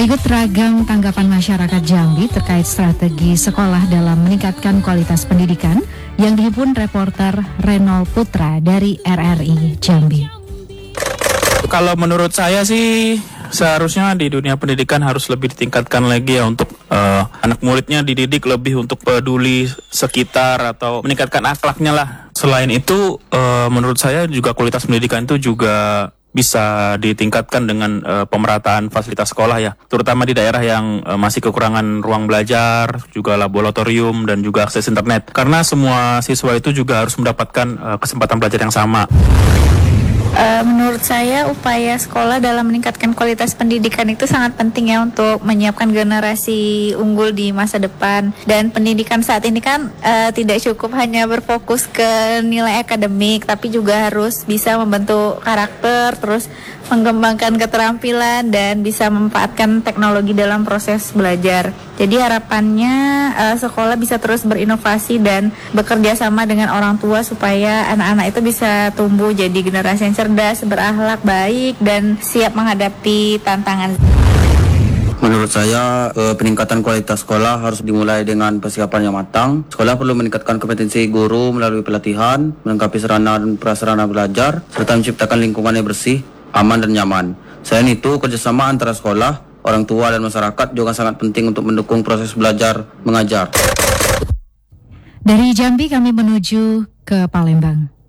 Berikut ragam tanggapan masyarakat Jambi terkait strategi sekolah dalam meningkatkan kualitas pendidikan yang dihimpun reporter Renol Putra dari RRI Jambi. Kalau menurut saya sih seharusnya di dunia pendidikan harus lebih ditingkatkan lagi ya untuk anak muridnya dididik lebih untuk peduli sekitar atau meningkatkan akhlaknya lah. Selain itu menurut saya juga kualitas pendidikan itu juga bisa ditingkatkan dengan pemerataan fasilitas sekolah ya, terutama di daerah yang masih kekurangan ruang belajar, juga laboratorium dan juga akses internet. Karena semua siswa itu juga harus mendapatkan kesempatan belajar yang sama. Menurut saya upaya sekolah dalam meningkatkan kualitas pendidikan itu sangat penting ya untuk menyiapkan generasi unggul di masa depan. Dan pendidikan saat ini kan tidak cukup hanya berfokus ke nilai akademik, tapi juga harus bisa membentuk karakter, terus mengembangkan keterampilan dan bisa memanfaatkan teknologi dalam proses belajar. Jadi harapannya sekolah bisa terus berinovasi dan bekerja sama dengan orang tua supaya anak-anak itu bisa tumbuh jadi generasi yang cerdas, berakhlak baik dan siap menghadapi tantangan. Menurut saya, peningkatan kualitas sekolah harus dimulai dengan persiapan yang matang. Sekolah perlu meningkatkan kompetensi guru melalui pelatihan, melengkapi sarana dan prasarana belajar, serta menciptakan lingkungan yang bersih, aman dan nyaman. Selain itu, kerjasama antara sekolah, orang tua dan masyarakat juga sangat penting untuk mendukung proses belajar mengajar. Dari Jambi kami menuju ke Palembang.